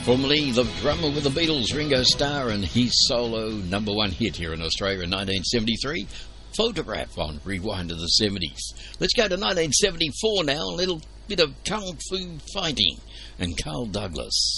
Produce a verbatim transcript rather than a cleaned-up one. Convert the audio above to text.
Formerly the drummer with the Beatles, Ringo Starr, and his solo number one hit here in Australia in nineteen seventy-three, Photograph on Rewind to the seventies. Let's go to nineteen seventy-four now, a little bit of kung fu fighting, and Carl Douglas.